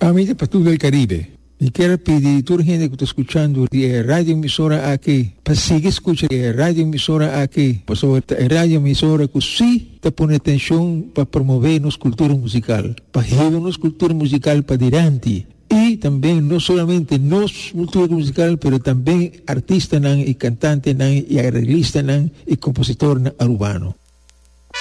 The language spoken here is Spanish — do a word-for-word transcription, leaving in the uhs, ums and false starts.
Amiga para todo el Caribe, y quiero pedir a toda la gente que está escuchando de radio emisora aquí, para seguir escuchando de radio emisora aquí, por sobre la radio emisora que sí te pone atención para promover nuestra cultura musical, para llevar nuestra cultura musical para adelante. Y también no solamente nos cultura musical, pero también artistas y cantantes y arreglistas y compositores urbanos.